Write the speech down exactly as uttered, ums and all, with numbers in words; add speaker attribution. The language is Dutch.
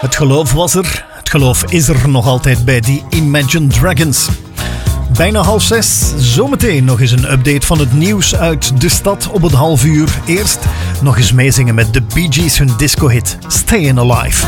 Speaker 1: Het geloof was er, het geloof is er nog altijd bij die Imagine Dragons. Bijna half zes, zometeen nog eens een update van het nieuws uit de stad op het half uur. Eerst nog eens meezingen met de Bee Gees hun disco-hit Stayin' Alive.